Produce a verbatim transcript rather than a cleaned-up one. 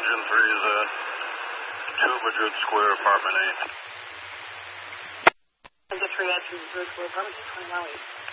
Engine three is uh, two Madrid Square, apartment eight. Engine three, Engine three, Square, apartment eight, twenty-one.